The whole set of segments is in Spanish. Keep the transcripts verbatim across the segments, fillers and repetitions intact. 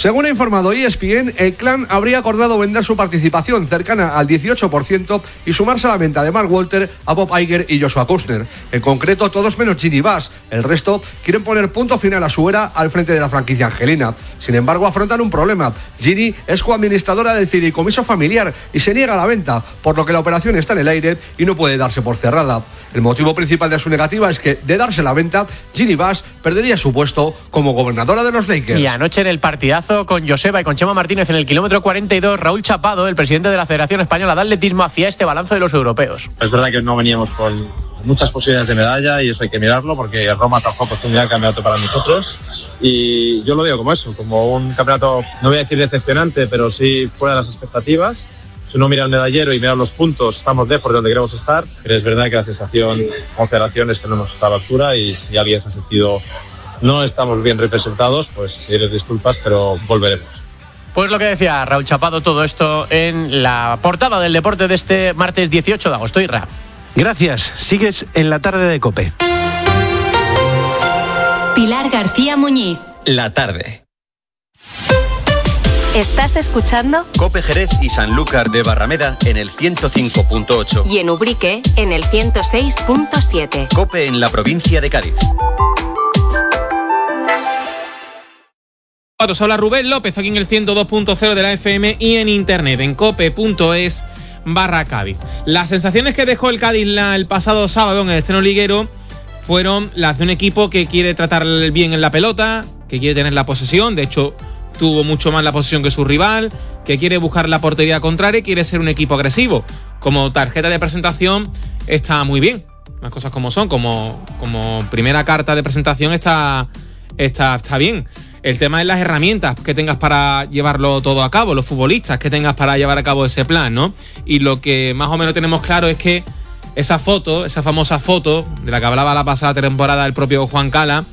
Según ha informado E S P N, el clan habría acordado vender su participación cercana al dieciocho por ciento y sumarse a la venta de Mark Walter, a Bob Iger y Joshua Kuzner. En concreto, todos menos Ginny Bass. El resto quieren poner punto final a su era al frente de la franquicia angelina. Sin embargo, afrontan un problema. Ginny es coadministradora del fideicomiso familiar y se niega a la venta, por lo que la operación está en el aire y no puede darse por cerrada. El motivo principal de su negativa es que, de darse la venta, Ginny Bass perdería su puesto como gobernadora de los Lakers. Y anoche en el partidazo con Joseba y con Chema Martínez en el kilómetro cuarenta y dos, Raúl Chapado, el presidente de la Federación Española de Atletismo, hacía este balance de los europeos. Es verdad que no veníamos con muchas posibilidades de medalla y eso hay que mirarlo porque Roma tampoco fue un gran campeonato para nosotros y yo lo veo como eso, como un campeonato, no voy a decir decepcionante, pero sí fuera de las expectativas. Si uno mira el medallero y mira los puntos, estamos lejos de donde queremos estar, pero es verdad que la sensación con Federación es que no hemos estado a la altura y si alguien se ha sentido no estamos bien representados, pues pedirles disculpas, pero volveremos. Pues lo que decía Raúl Chapado, todo esto en la portada del deporte de este martes dieciocho de agosto. Irra. Gracias, sigues en la tarde de COPE. Pilar García Muñiz. La tarde. ¿Estás escuchando? COPE Jerez y Sanlúcar de Barrameda en el ciento cinco punto ocho. Y en Ubrique en el ciento seis punto siete. COPE en la provincia de Cádiz. Os habla Rubén López aquí en el ciento dos punto cero de la F M y en internet en cope punto es barra Cádiz. Las sensaciones que dejó el Cádiz la, el pasado sábado en el escenario liguero fueron las de un equipo que quiere tratar bien en la pelota, que quiere tener la posesión, de hecho tuvo mucho más la posesión que su rival, que quiere buscar la portería contraria y quiere ser un equipo agresivo. Como tarjeta de presentación está muy bien, las cosas como son, como, como primera carta de presentación está, está, está bien. El tema es las herramientas que tengas para llevarlo todo a cabo, los futbolistas que tengas para llevar a cabo ese plan, ¿no? Y lo que más o menos tenemos claro es que esa foto, esa famosa foto de la que hablaba la pasada temporada el propio Juan Cala,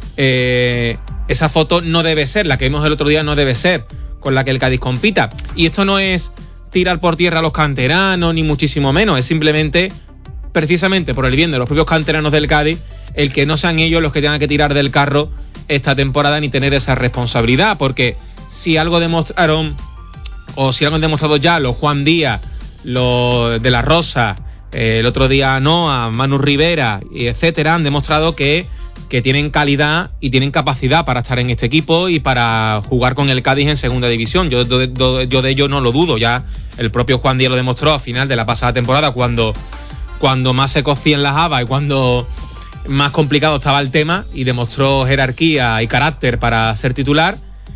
eh, esa foto no debe ser, la que vimos el otro día no debe ser con la que el Cádiz compita. Y esto no es tirar por tierra a los canteranos, ni muchísimo menos, es simplemente, precisamente por el bien de los propios canteranos del Cádiz, el que no sean ellos los que tengan que tirar del carro esta temporada ni tener esa responsabilidad, porque si algo demostraron o si algo han demostrado ya los Juan Díaz, los de la Rosa, eh, el otro día no, a Manu Rivera y etcétera, han demostrado que, que tienen calidad y tienen capacidad para estar en este equipo y para jugar con el Cádiz en segunda división. Yo, yo, yo de ello no lo dudo, ya el propio Juan Díaz lo demostró a final de la pasada temporada cuando, cuando más se cocían las habas y cuando más complicado estaba el tema y demostró jerarquía y carácter para ser titular.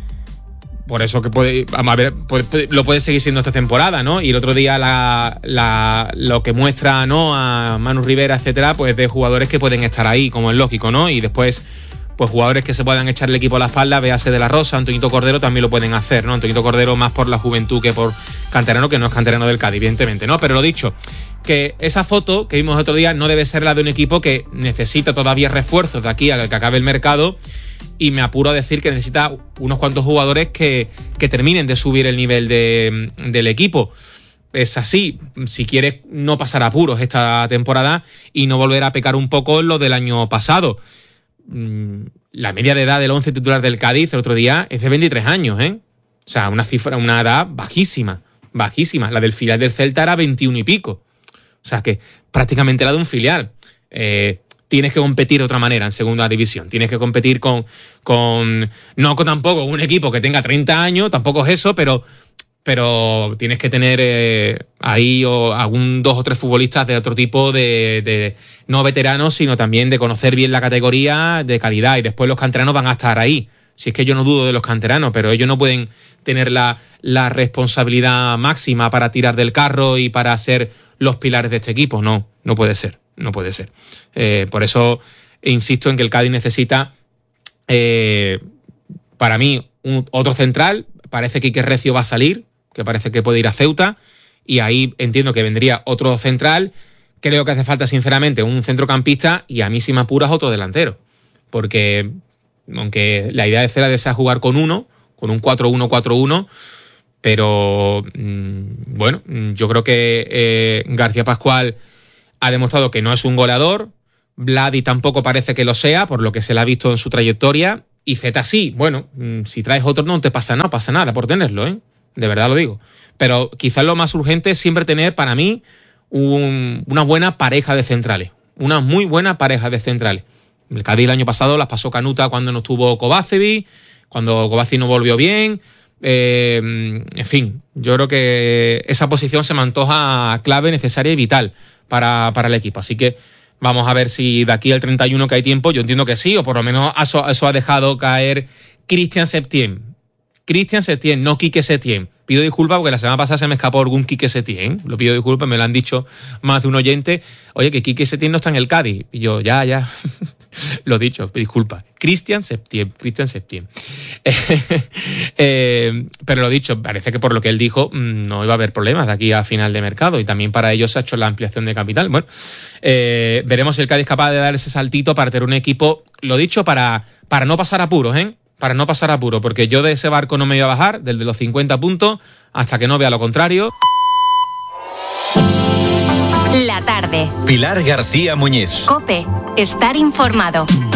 Por eso que puede, vamos a ver, puede, lo puede seguir siendo esta temporada, ¿no? Y el otro día la, la, lo que muestra, ¿no?, a Manu Rivera, etcétera, pues de jugadores que pueden estar ahí, como es lógico, ¿no? Y después, pues jugadores que se puedan echar el equipo a la espalda, véase de la Rosa, Antoñito Cordero también lo pueden hacer, ¿no? Antoñito Cordero más por la juventud que por canterano, que no es canterano del Cádiz, evidentemente, ¿no? Pero lo dicho, que esa foto que vimos el otro día no debe ser la de un equipo que necesita todavía refuerzos de aquí a que acabe el mercado, y me apuro a decir que necesita unos cuantos jugadores que, que terminen de subir el nivel de, del equipo. Es así, si quieres no pasar apuros esta temporada y no volver a pecar un poco lo del año pasado. La media de edad del once titular del Cádiz el otro día es de veintitrés años, ¿eh? O sea, una cifra, una edad bajísima, bajísima. La del filial del Celta era veintiuno y pico. O sea, que prácticamente la de un filial. Eh, tienes que competir de otra manera en segunda división. Tienes que competir con, con no con tampoco un equipo que tenga treinta años, tampoco es eso, pero, pero tienes que tener eh, ahí o algún dos o tres futbolistas de otro tipo de, de no veteranos, sino también de conocer bien la categoría, de calidad, y después los canteranos van a estar ahí. Si es que yo no dudo de los canteranos, pero ellos no pueden tener la, la responsabilidad máxima para tirar del carro y para ser los pilares de este equipo. No, no puede ser, no puede ser. Eh, por eso insisto en que el Cádiz necesita, eh, para mí, un, otro central. Parece que Quique Recio va a salir, que parece que puede ir a Ceuta, y ahí entiendo que vendría otro central. Creo que hace falta, sinceramente, un centrocampista y, a mí, si me apuras, otro delantero. Porque, aunque la idea de Cela desea jugar con uno, con un cuatro uno cuatro uno, pero mmm, bueno, yo creo que eh, García Pascual ha demostrado que no es un goleador. Vladi tampoco parece que lo sea, por lo que se le ha visto en su trayectoria, Y Zeta sí, bueno, si traes otro no te pasa nada, pasa nada por tenerlo, ¿eh? De verdad lo digo. Pero quizás lo más urgente es siempre tener, para mí, un, una buena pareja de centrales. Una muy buena pareja de centrales. El Cádiz el año pasado las pasó canuta cuando no estuvo Kovacevic, cuando Kovacic no volvió bien. Eh, en fin, yo creo que esa posición se me antoja clave, necesaria y vital para, para el equipo. Así que vamos a ver si de aquí al treinta y uno que hay tiempo, yo entiendo que sí, o por lo menos eso, eso ha dejado caer Cristian Septién. Cristian Septién, no Quique Setién. Pido disculpas porque la semana pasada se me escapó algún Quique Setién. Lo pido disculpas, me lo han dicho más de un oyente. Oye, que Quique Setién no está en el Cádiz. Y yo, ya, ya. Lo dicho, disculpa. Cristian Septién, Cristian Septién. eh, pero lo dicho, parece que por lo que él dijo no iba a haber problemas de aquí a final de mercado y también para ellos se ha hecho la ampliación de capital. Bueno, eh, veremos si el Cádiz es capaz de dar ese saltito para tener un equipo, lo dicho, para, para no pasar apuros, ¿eh? Para no pasar apuro, porque yo de ese barco no me iba a bajar, del de los cincuenta puntos, hasta que no vea lo contrario. La tarde. Pilar García Muñiz. COPE. Estar informado.